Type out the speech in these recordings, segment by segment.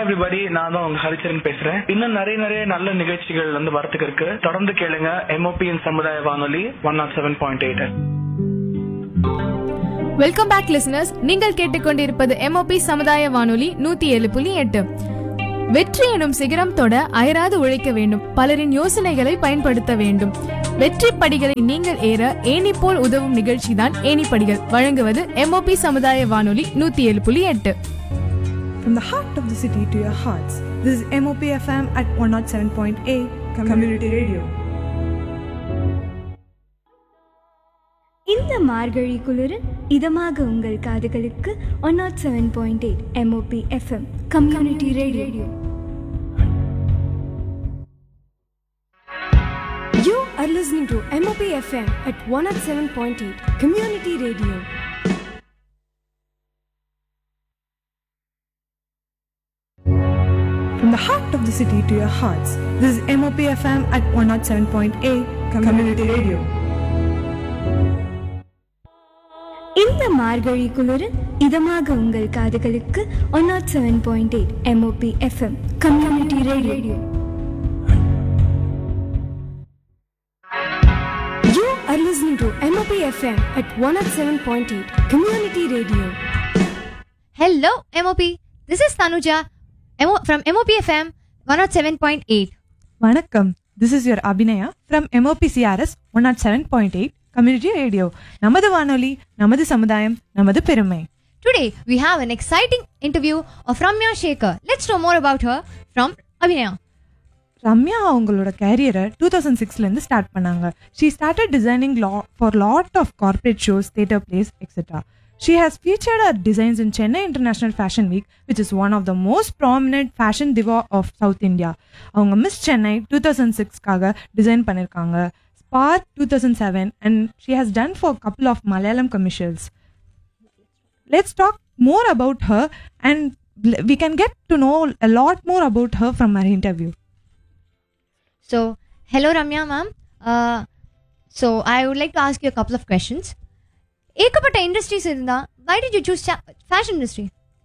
Everybody, நான் தான் உங்க ஹரிச்சரன் பேசுறேன். இன்னும் நிறைய நல்ல நிகழ்ச்சிகள் வந்து வரத்துக்கு இருக்கு. தொடர்ந்து கேளுங்க MOPயின் சமுதாய வானொலி 107.8. Welcome back listeners. நீங்கள் கேட்டுக்கொண்டிருப்பது MOP சமுதாய வானொலி 107.8. வெற்றி எனும் சிகரம் தொட அயராது உழைக்க வேண்டும். பலரின் யோசனைகளை பயன்படுத்த வேண்டும். வெற்றி படிகளை நீங்கள் ஏற ஏணி போல் உதவும் நிகழ்ச்சி தான் ஏணிப்படிகள். வழங்குவது MOP சமுதாய வானொலி 107.8. From the heart of the city to your hearts, this is MOP FM at 107.8 Community Radio. இந்த மார்கழி குளிரில் இதமாக உங்கள் காதுகளுக்கு 107.8 MOP FM Community Radio. You are listening to MOP FM at 107.8 Community Radio. From the heart of the city to your hearts, this is MOP FM at 107.8 Community Radio. இந்த மார்கழி குளிரில் இதமாக உங்கள் காதுகளுக்கு 107.8 MOP FM Community Radio. You are listening to MOP FM at 107.8 Community Radio. Hello MOP, this is Tanuja from MOP FM 107.8. Vanakkam, this is your Abhinaya from MOP CRS 107.8 Community Radio. Namadhu Vanoli, Namadhu Samudayam, Namadhu Perumai. Today we have an exciting interview of Ramya Shekhar. Let's know more about her from Abhinaya. Ramya அவங்களோட கேரியரை 2006 இருந்து start பண்ணாங்க. She started designing for lot of corporate shows, theatre plays, etc. She has featured her designs in Chennai International Fashion Week, which is one of the most prominent fashion diva of South India. அவங்க miss Chennai 2006காக design பண்ணிருக்காங்க. Spark 2007, and she has done for a couple of Malayalam commercials. Let's talk more about her, and we can get to know a lot more about her from her interview. So, hello Ramya ma'am. So I would like to ask you a couple of questions. ஏகப்பட்ட industries இருந்தா, why did you choose fashion industry?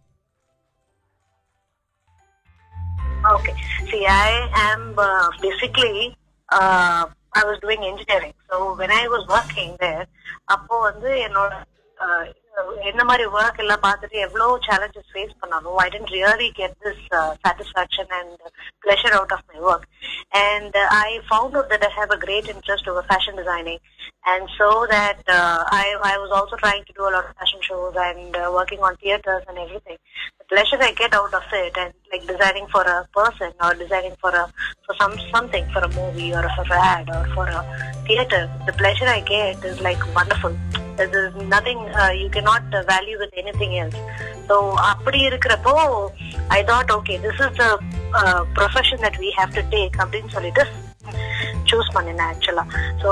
Okay, see, I am basically I was doing engineering. So when I was working there, அப்போ வந்து என்னோட என்ன மாதிரி work எல்லாம் பார்த்துட்டு எவ்வளோ challenges ஃபேஸ் பண்ணாலும் I didn't really get this satisfaction and pleasure out of my work. And I found out that I have a great interest over fashion designing, and so that I was also trying to do a lot of fashion shows and working on theaters and everything. The pleasure I get out of it, and like designing for a person or designing for something, for a movie or for an ad or for a theater, the pleasure I get is like wonderful. There is nothing you cannot value with anything else. So அப்படி இருக்கிறப்போ I thought, okay, this is the profession that we have to take அப்படின்னு சொல்லிட்டு choose பண்ணினேன் actually. So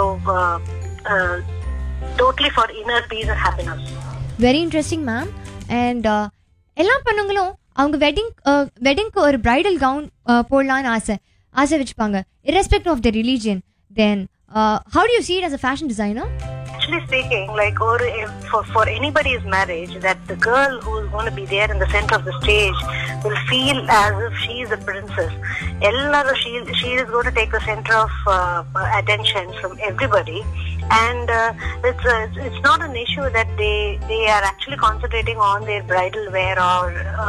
totally for inner peace and happiness. Very interesting ma'am. And எல்லா பொண்ணுங்களும் அவங்க வெட்டிங்க்கு ஒரு bridal gown போடலான்னு ஆசை வச்சுப்பாங்க, irrespective of their religion. Then how do you see it as a fashion designer? Actually speaking, like for anybody's marriage, that the girl who is going to be there in the center of the stage will feel as if she is a princess. She is going to take the center of attention from everybody, and it's not an issue that they are actually concentrating on their bridal wear or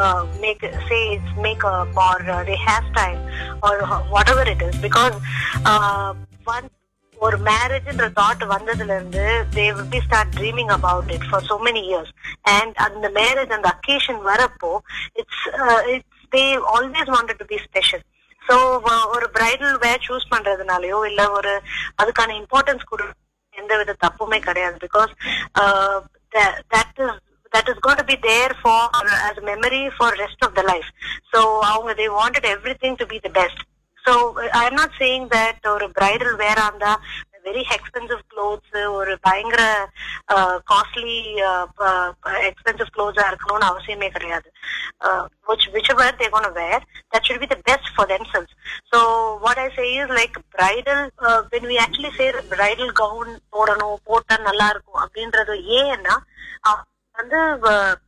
makeup or their hairstyle or whatever it is, because one ஒரு மேரேஜ்ன்ற thought வந்ததுல இருந்து they will be start dreaming about it for so many years, and அந்த marriage அந்த occasion வரப்போ it's they always wanted to be special. So ஒரு bridal வேர் choose பண்றதுனாலயோ இல்ல ஒரு அதுக்கான இம்பார்ட்டன்ஸ் கொடு எந்த வித தப்புமே கிடையாது, because that is going to be there for as a memory for rest of the life. So they wanted everything to be the best. So I'm not saying that ஒரு bridal wear அந்த very expensive clothes ஒரு பயங்கர costly expensive clothes இருக்கணும்னு அவசியமே கிடையாது. Whichever they're going to wear, that should be the best for themselves. So what I say is like bridal, when we actually say the bridal gown போட்டா நல்லா இருக்கும் அப்படின்றது ஏன்னா வந்து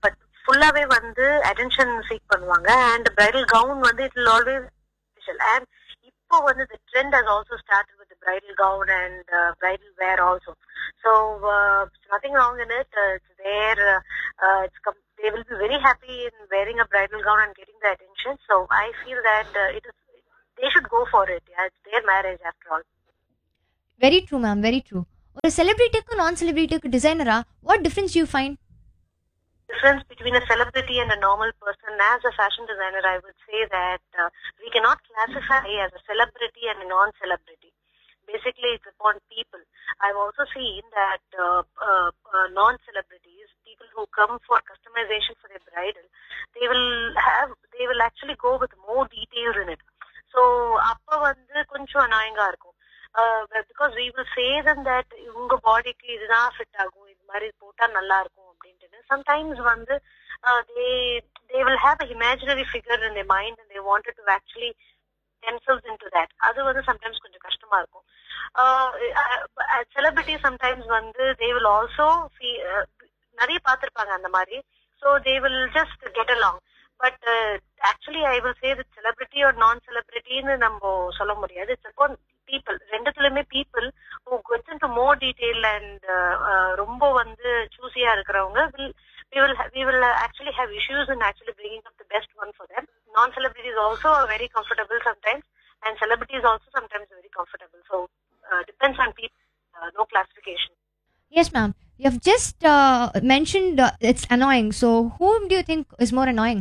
ஃபுல்லாவே வந்து அட்டென்ஷன் சீக் பண்ணுவாங்க. அண்ட் பிரைடல் கவுன் வந்து it will always special. And இப்போ வந்து the trend has also started with the bridal gown and bridal wear also. So nothing wrong in it. It's there. They will be very happy in wearing a bridal gown and getting the attention. So I feel that they should go for it. Yeah, it's their marriage after all. Very true ma'am, very true. ஒரு செலிபிரிட்டிக்கும் நான் செலிபிரிட்டிக்கு டிசைனரா what difference you find? Difference between a celebrity and a normal person. As a fashion designer, I would say that we cannot classify as a celebrity and a non-celebrity. Basically, it's upon people. I've also seen that non-celebrities, people who come for customization for their bridal, they will actually go with more details in it. So, appa vandu konjam annoying ah irukum. Because we will say them that unga body ku idha fit agum, idu mari pota nalla irukum அப்படினு. Sometimes vandu they will have an imaginary figure in their mind and they wanted to actually themselves into that. அது வந்து sometimes கொஞ்சம் கஷ்டமா இருக்கும். Celebrity sometimes வந்து they will also நிறைய பார்த்திருப்பாங்க அந்த மாதிரி. So they will just get along. But actually I will say that celebrity or non-celebrity ன்னு நம்ம சொல்ல முடியாது. It's upon people. ரெண்டுத்துலயுமே people who gets into more detail and ரொம்ப வந்து சூசியா இருக்கிறவங்க we will actually have issues in actually bringing up the best one for them. Non-celebrities also are very comfortable sometimes, and celebrities also sometimes very comfortable. So depends on people. No classification. Yes ma'am, you have just mentioned it's annoying. So whom do you think is more annoying?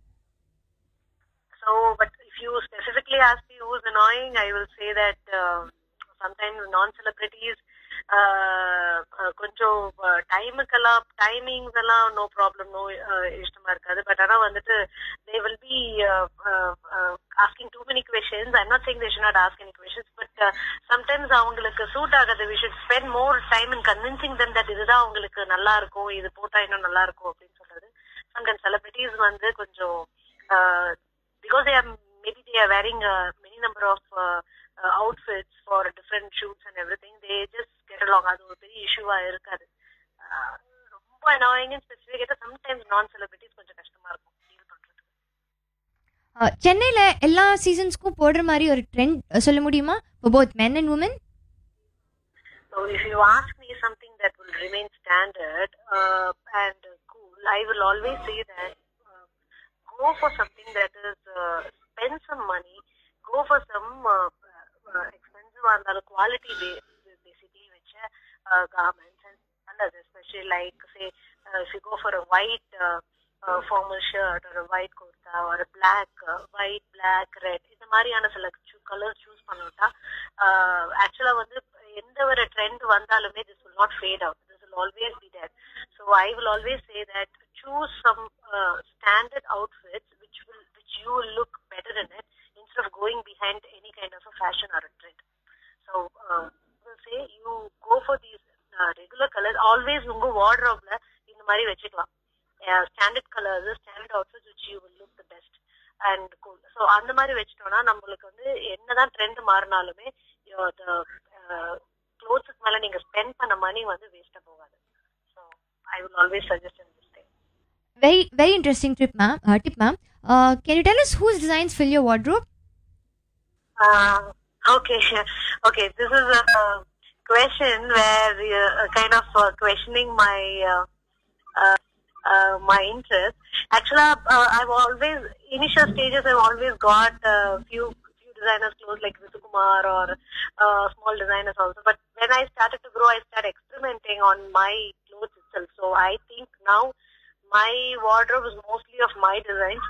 So but if you specifically ask me who's annoying, I will say that sometimes non-celebrities கொஞ்சம் டைமுக்கெல்லாம் timings எல்லாம் no problem, no இஷ்டமா இருக்காது. But ஆனா வந்துட்டு they will be asking too many questions. I'm not saying they should not ask any questions, but sometimes அவங்களுக்கு suit ஆகாது. We should spend more time in convincing them that இதுதான் அவங்களுக்கு நல்லா இருக்கும், இது போட்டா இன்னும் நல்லா இருக்கும் அப்படின்னு சொல்றது. Sometimes celebrities வந்து கொஞ்சம் because maybe they are wearing many number of outfits for different shoots and everything, they just get along. அது ஒரு பெரிய இஷ்யூவா இருக்காது. ரொம்ப annoying and specific. Sometimes non-celebrities கொஞ்சம் கஷ்டமா இருக்கும் டீல் பண்றது. சென்னையில எல்லா சீசன்ஸ்க்கும் போடுற மாதிரி ஒரு ட்ரெண்ட் சொல்ல முடியுமா for both men and women? So if you ask me something that will remain standard and cool, I will always say that go for something that is spend some money, go for some expensive and quality basically which garments and others, especially like say if you go for a white formal shirt or a white kurta or a black white black red, இந்த மாதிரியான சில colours choose பண்ணிட்டா ஆக்சுவலா வந்து எந்த ஒரு trend வந்தாலுமே this will not fade out. This will always be there. So I will always say that choose some standard outfits which you will look better in it instead of going behind any kind of a fashion or a trend. So we'll say you go for these regular colors. Always unga wardrobe la இந்த மாதிரி வெச்சுக்கலாம். Standard colors, standard outfits which you will look the best and cool. So அந்த மாதிரி வெச்சிட்டோம்னா நமக்கு வந்து என்னதான் trend மாறினாலுமே the clothes மேல நீங்க ஸ்பெண்ட் பண்ண மணி வந்து வேஸ்டா போகாது. So I will always suggest in this thing. Very interesting tip ma'am. Can you tell us whose designs fill your wardrobe? Okay. This is a question where you're kind of questioning my interest. Actually, I've always initial stages I've always got few designers clothes like Visukumar or small designers also. But when I started to grow, I started experimenting on my clothes itself. So I think now my wardrobe is mostly of my designs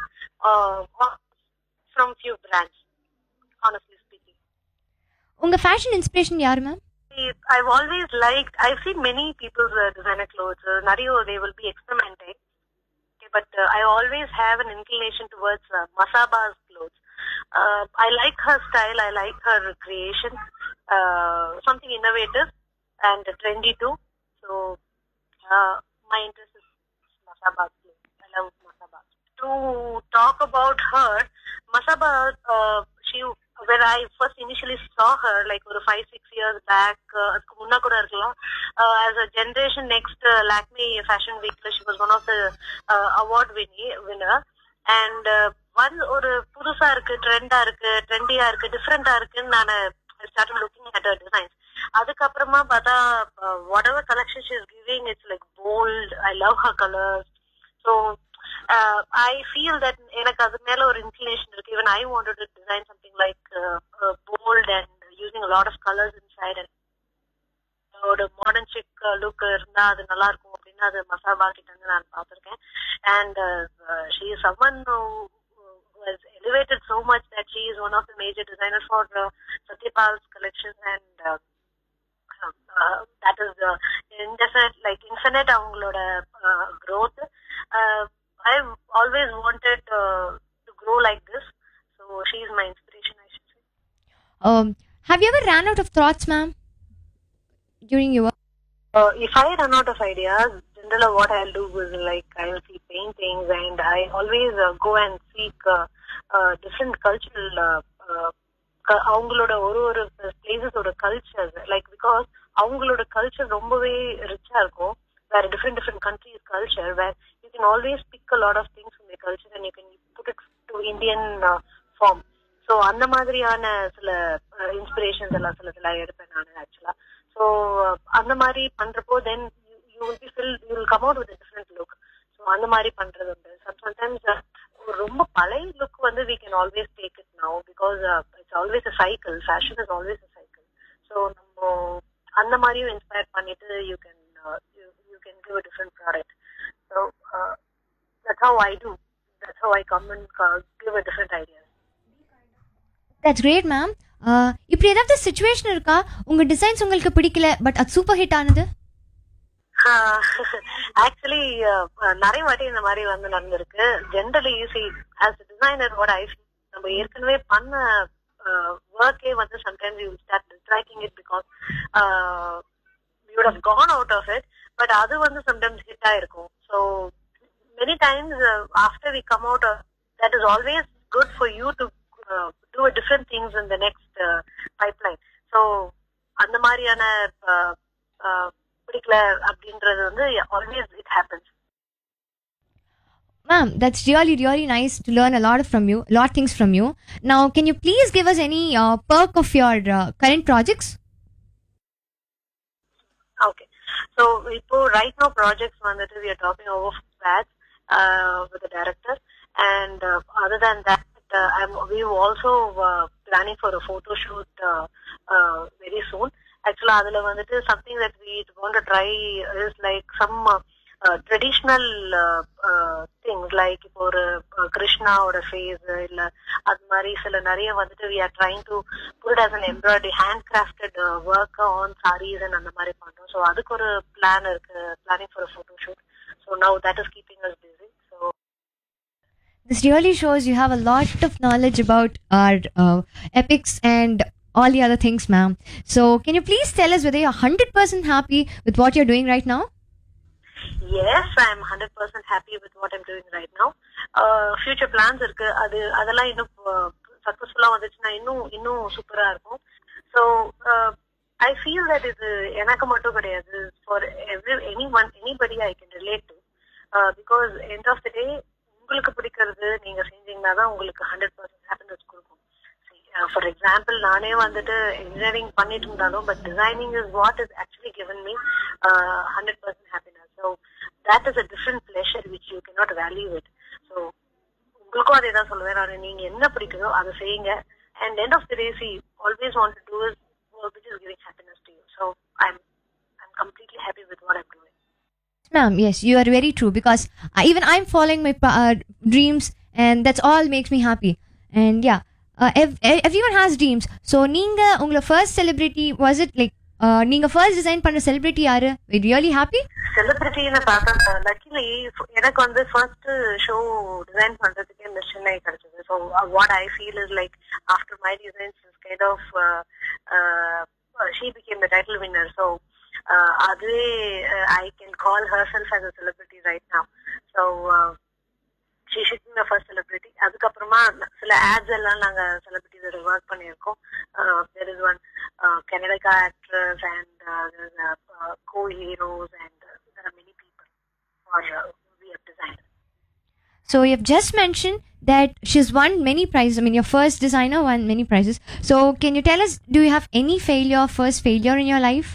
from few brands, honestly speaking. Unga fashion inspiration yaar ma'am? I've always liked, I've seen many people's designer clothes. Nariyo, they will be experimenting. Okay, but I always have an inclination towards Masaba's clothes. I like her style, I like her creation. Something innovative and trendy too. So my interest is Masaba's clothes. I love Masaba. To talk about her, Masaba, when I first initially saw her, like ஒரு 5-6 years back, அதுக்கு முன்னா கூட இருக்கலாம், as a generation next Lakme Fashion Week, she was one of the award winner. And one ஒரு புதுசா இருக்கு, ட்ரெண்டா இருக்கு, ட்ரெண்டியா இருக்கு, டிஃப்ரெண்டா இருக்குன்னு நான் started looking at her designs. அதுக்கப்புறமா பார்த்தா whatever collection she is giving, it's like bold. I love her colors. So I feel that எனக்கு அது மேல ஒரு inclination இருக்கு. Even I wanted to design something like bold and using a lot of colors inside, and ஒரு modern sick look இருந்தா அது நல்லா இருக்கும் அப்படின்னு அது மசாபா கிட்ட இருந்து நான் பார்த்திருக்கேன். And she is someone who has elevated so much that she is one of the major designers for Satyapal's collection, and that is infinite அவங்களோட growth. I've always wanted to grow like this, so she is my inspiration, I should say. Have you ever ran out of thoughts, ma'am, during your work? If I run out of ideas, generally what I'll do is like I will see paintings, and I always go and seek different cultural அவங்களோட ஒரு பிளேசஸோட cultures, like because அவங்களோட culture ரொம்பவே ரிச்சா இருக்கும். வேற different countries culture, where you can always pick a lot of things from their culture and you can put it to Indian form. So அந்த மாதிரியான சில inspirations எல்லாம் சிலதெல்லாம் எடுப்பேன் நான் ஆக்சுவலா. ஸோ அந்த மாதிரி பண்றப்போ then you will come out with a different look. So அந்த மாதிரி பண்றது உண்டு. Sometimes ரொம்ப பழைய லுக் வந்து we can always take it now, because it's always a cycle. Fashion is always a cycle. So நம்ம அந்த மாதிரியும் இன்ஸ்பயர் பண்ணிட்டு you can give a different product. So that's how I do. That's how I come and give a different idea. That's great, ma'am. இப்படி ஏதாவது situation இருக்கா உங்க designs உங்களுக்கு பிடிக்கல பட் அது சூப்பர் ஹிட் ஆனது? ஆக்சுவலி நிறைய வாட்டி இந்த மாதிரி வந்து நடந்திருக்கு. Generally UC as designer what I feel, நம்ம ஏற்கனவே பண்ண ஒர்க்கே வந்து sometimes you start distracting it because you would have gone out of it, but அது வந்து sometimes hit ஆயிருக்கும். So many times after we come out of that, is always good for you to do a different things in the next pipeline. So அந்த மாதிரியான பிடிக்கல அப்படின்றது வந்து always it happens. Ma'am, that's really nice to learn a lot things from you. Now, can you please give us any perk of your current projects? Okay. So, right now projects வந்துட்டு we are talking over flats with the director, and other than that, we've also planning for a photo shoot very soon. Actually, adula வந்துட்டு something that we want to try is like some traditional things, like இப்போ ஒரு கிருஷ்ணாவோட face இல்ல அது மாதிரி சில நிறைய வந்துட்டு we are trying to put it as an embroidery handcrafted work on sarees and அந்த மாதிரி பண்றோம். So அதுக்கு ஒரு பிளான் இருக்கு, planning for a photo shoot. So now that is keeping us busy. So this really shows you have a lot of knowledge about our epics and all the other things, ma'am. So can you please tell us whether you're 100% happy with what you're doing right now? Yes, I'm 100% happy with what I'm doing right now. Future plans இருக்கு, அதெல்லாம் இன்னும் சக்சஸ்ஃபுல்லா வந்துச்சுன்னா இன்னும் சூப்பரா இருக்கும். So I feel that இது எனக்கு மட்டும் கிடையாது, for anybody I can relate to, because end of the day உங்களுக்கு பிடிக்கிறது நீங்க செஞ்சீங்கன்னா தான் உங்களுக்கு 100% happiness கொடுக்கும். For example, நானே வந்துட்டு engineering பண்ணிட்டு இருந்தாலும், but designing is what is actually given me 100% happiness. So that is a different pleasure which you cannot value it. So உங்களுக்கும் அதே தான் சொல்லுவேன் நான், நீங்க என்ன பிடிக்குதோ அதை செய்யுங்க, and end of the day, see, always want to do is work which is giving happiness to you. So I'm completely happy with what I'm doing. Ma'am, yes, you are very true, because even I'm following my dreams, and that's all makes me happy. And yeah, everyone has dreams. So நீங்க உங்களோட first celebrity, was it like நீங்க first design பண்ண celebrity யாரு? Were you really happy? செலிபிரிட்டின்னு பார்த்தா luckily எனக்கு வந்து first show design பண்றதுக்கே miss Chennai கிடைச்சது. So what I feel is like after my designs is kind of she became the title winner. So அதுவே I can call her self as a celebrity right now. So she she should be my first celebrity. அதுக்கப்புறமா சில ads எல்லாம் நாங்க celebrities work பண்ணியிருக்கோம். There is one Kannada actress and there is co-heroes and there are many people for we have designed. So you've just mentioned that she's won many prizes. I mean, your first designer won many prizes. So can you tell us, do you have any first failure in your life?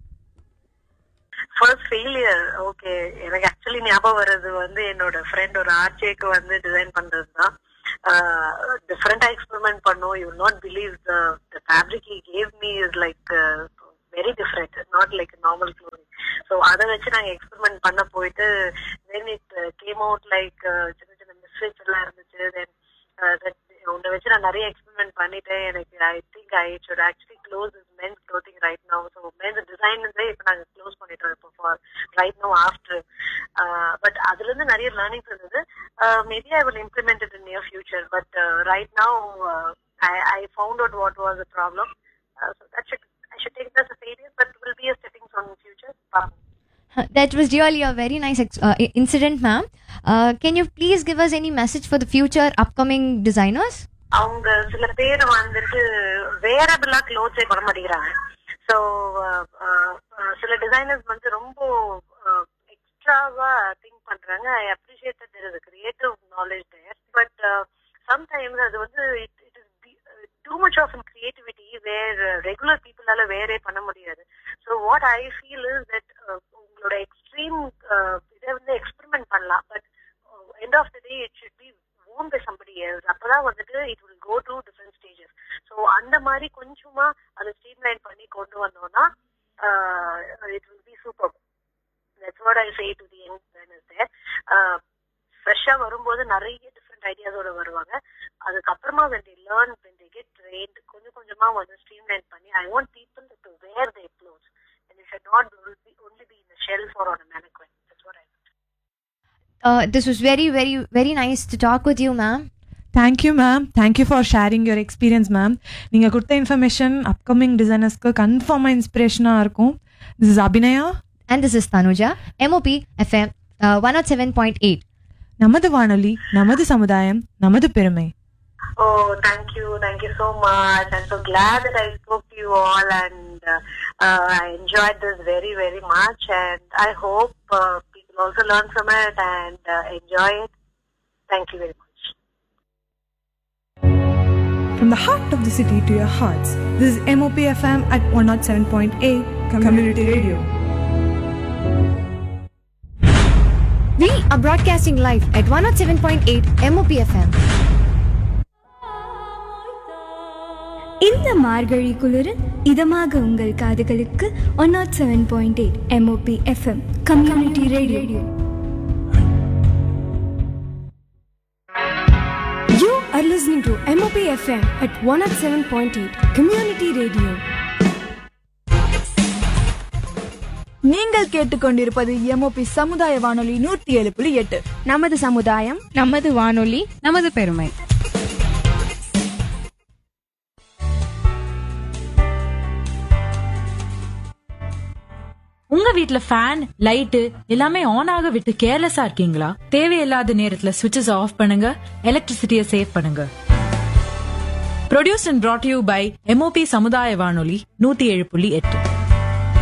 First failure, okay. எனக்கு actually ஞாபகம் வர்றது வந்து என்னோட friend ஒரு ஆர்ச்சேக்கு வந்து design பண்றது தான். டிஃப்ரெண்டா எக்ஸ்பெரிமெண்ட் பண்ணோம். You not believe the fabric he gave me is like very different, not like a normal clothing. So அதை வச்சு நாங்க எக்ஸ்பெரிமெண்ட் பண்ண போயிட்டு then it came out like சின்ன சின்ன மிஸ்டேக்ஸ் எல்லாம் இருந்துச்சு. then உன்னை வச்சு நான் நிறைய எக்ஸ்பெரிமெண்ட் பண்ணிட்டேன். எனக்கு I think I should actually close this men's clothing right now. So men's design இப்ப நாங்க க்ளோஸ் பண்ணிட்டோம் இப்போ for right now after. But அதுல இருந்து நிறைய லேர்னிங்ஸ் இருந்தது. Maybe I will implement it in near future, but right now I found out what was the problem. So I should take it as a failure, but it will be a stepping stone in future. That was really a very nice incident, ma'am. Can you please give us any message for the future upcoming designers? அவங்க சில பேர் வந்துட்டு வேரபிளா க்ளோத்ஸே பண்ண மாட்டேங்கிறாங்க. So சில designers வந்து ரொம்ப எக்ஸ்ட்ராவா திங்க் பண்றாங்க. I appreciate that there is a creative knowledge there, but sometimes அது வந்து it is too much of creativity where regular people ஆல வேறே பண்ண முடியாது. So what I feel is that உங்களோட எக்ஸ்ட்ரீம் இதை வந்து எக்ஸ்பெரிமெண்ட் பண்ணலாம், but end of the day it should be worn by somebody else. அப்பதான் வந்துட்டு it will go through different stages. So அந்த மாதிரி கொஞ்சமா அதை ஸ்ட்ரீம்லைன் பண்ணி கொண்டு வந்தோம்னா it will be super. That's what I say to the young designers there. ஃப்ரெஷ்ஷா வரும்போது நிறைய டிஃப்ரெண்ட் ஐடியாஸோட வருவாங்க. அதுக்கப்புறமா when they learn, when they get trained, கொஞ்சம் கொஞ்சமா வந்து ஸ்ட்ரீம்லைன் பண்ணி I want people to wear their clothes and it should not only be in a shelf or on a mannequin. That's what I want. This was very, very, very nice to talk with you, ma'am. Thank you, ma'am. Thank you for sharing your experience, ma'am. நீங்க கொடுத்த information upcoming டிசைனர்ஸ்க்கு கன்ஃபார்மா இன்ஸ்பிரேஷனா இருக்கும். This is Abhinaya and this is Tanuja. MOP FM 107.8. நமது வானொலி, நமது சமுதாயம், நமது பெருமை. Oh, thank you so much. I'm so glad that I spoke to you all, and I enjoyed this very, very much, and I hope people also learn from it and enjoy it. Thank you very much. From the heart of the city to your hearts, this is MOP FM at 107.8 Community Radio. We are broadcasting live at 107.8 MOP FM. இந்த மார்கழி குளிரில் இதமாக உங்கள் காதுகளுக்கு 107.8 MOP FM community radio. You are listening to MOP FM at 107.8 community radio. நீங்கள் கேட்டுக்கொண்டிருப்பது MOP சமுதாய வானொலி 107.8. நமது சமுதாயம், நமது வானொலி, நமது பெருமை. உங்க வீட்ல ஃபேன், லைட் எல்லாமே ஆன் ஆக விட்டு கேர்லெஸ்ஸா இருக்கீங்களா? தேவையில்லாத நேரத்துல ஸ்விட்சஸ் ஆஃப் பண்ணுங்க, எலக்ட்ரிசிட்டியை சேவ் பண்ணுங்க. Produced and brought to you by MOP சமுதாய வானொலி 107.8.